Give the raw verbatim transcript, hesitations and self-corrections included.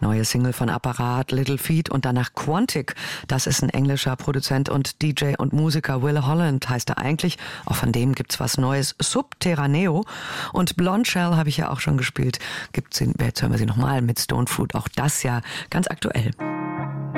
neue Single von Apparat, Little Feat und danach Quantic. Das ist ein englischer Produzent und D J und Musiker. Will Holland heißt er eigentlich. Auch von dem gibt's was Neues. Subterraneo. Und Blonde Shell habe ich ja auch schon gespielt. Gibt's ihn, jetzt hören wir sie nochmal mit Stone Fruit. Auch das ja ganz aktuell.